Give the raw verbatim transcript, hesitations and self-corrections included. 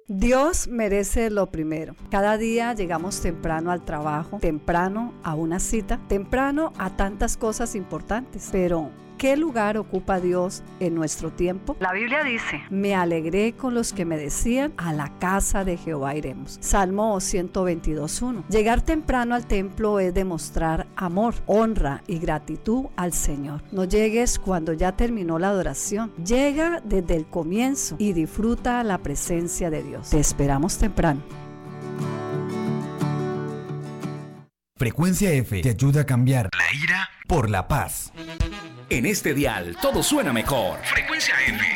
Dios merece lo primero. Cada día llegamos temprano al trabajo, temprano a una cita, temprano a tantas cosas importantes. Pero, ¿qué lugar ocupa Dios en nuestro tiempo? La Biblia dice: me alegré con los que me decían, a la casa de Jehová iremos. Salmo ciento veintidós, uno. Llegar temprano al templo es demostrar amor, honra y gratitud al Señor. No llegues cuando ya terminó la adoración. Llega desde el comienzo y disfruta la presencia de Dios. Te esperamos temprano. Frecuencia F te ayuda a cambiar la ira por la paz. En este dial todo suena mejor. Frecuencia F.